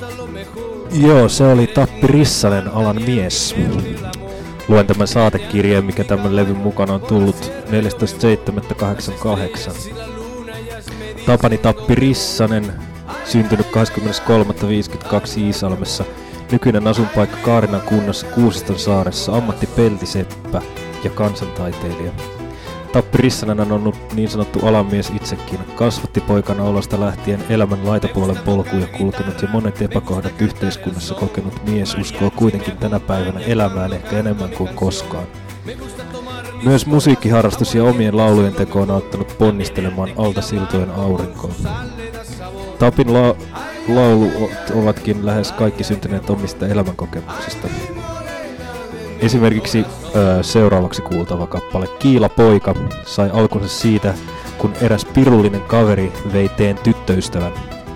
Joo, se oli Tappi Rissanen, Alan mies. Luen tämän saatekirjeen, mikä tämän levyn mukana on tullut 14.7.88. Tapani Tappi Rissanen, syntynyt 23.52 Iisalmessa. Nykyinen asunpaikka Kaarinan kunnassa Kuusiston saaressa, ammattipeltiseppä ja kansantaiteilija. Tappi Rissanen on ollut niin sanottu alanmies itsekin. Kasvatti poikana olosta lähtien elämän laitapuolen polkuja kulkenut ja monet epäkohdat yhteiskunnassa kokenut mies uskoo kuitenkin tänä päivänä elämään ehkä enemmän kuin koskaan. Myös musiikkiharrastus ja omien laulujen teko on auttanut ponnistelemaan alta siltojen aurinkoon. Tapin laulut ovatkin lähes kaikki syntyneet omista elämänkokemuksista. Esimerkiksi seuraavaksi kuultava kappale Kiila poika sai alkunsa siitä, kun eräs pirullinen kaveri vei teen tyttöystävän.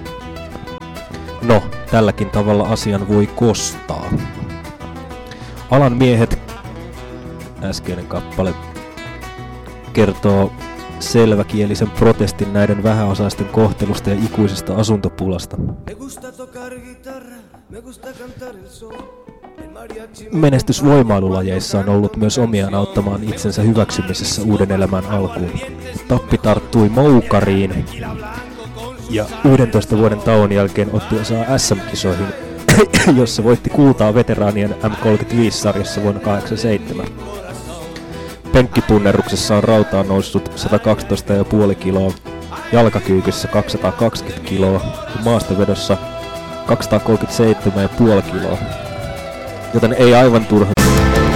No, tälläkin tavalla asian voi kostaa. Alan miehet, äskeinen kappale, kertoo selväkielisen protestin näiden vähäosaisten kohtelusta ja ikuisesta asuntopulasta. Menestys voimailulajeissa on ollut myös omiaan auttamaan itsensä hyväksymisessä uuden elämän alkuun. Tappi tarttui moukariin ja 11 vuoden tauon jälkeen otti osaa SM-kisoihin, jossa voitti kultaa veteraanien M35-sarjassa vuonna 1987. Penkkipunneruksessa on rautaan noussut 112,5 kiloa, jalkakyykyssä 220 kiloa ja maastovedossa 237,5 kiloa. Joten ei aivan turha